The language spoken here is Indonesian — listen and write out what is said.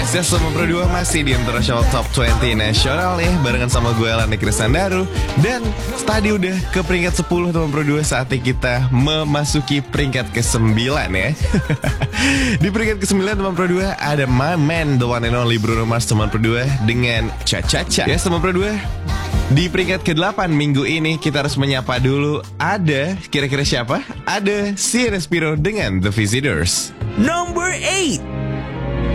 Yes, teman Pro 2 masih di International Top 20 Nasional nih, barengan sama gue Lani Krisandaru. Dan tadi udah ke peringkat 10 teman Pro 2, saatnya kita memasuki peringkat ke-9 ya. Di peringkat ke-9 teman Pro 2 ada my man, the one and only Bruno Mars teman Pro 2 dengan Cha Cha Cha. Yes, teman Pro 2, di peringkat ke-8 minggu ini kita harus menyapa dulu. Ada, kira-kira siapa? Ada Sienna Spiro dengan The Visitors. Number 8.